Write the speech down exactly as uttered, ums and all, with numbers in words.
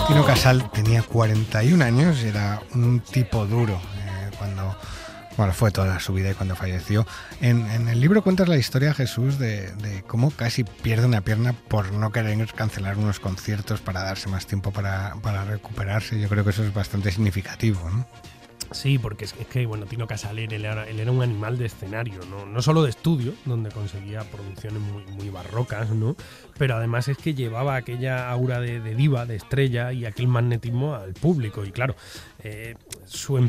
Tino Casal tenía cuarenta y un años y era un tipo duro eh, cuando, bueno, fue toda su vida y cuando falleció. En, en el libro cuentas la historia, Jesús, de, de cómo casi pierde una pierna por no querer cancelar unos conciertos para darse más tiempo para, para recuperarse. Yo creo que eso es bastante significativo, ¿no? Sí, porque es que, es que bueno, Tino Casal él era, él era un animal de escenario, ¿no? No solo de estudio, donde conseguía producciones muy, muy barrocas, ¿no? Pero además es que llevaba aquella aura de, de diva, de estrella y aquel magnetismo al público. Y claro, eh, su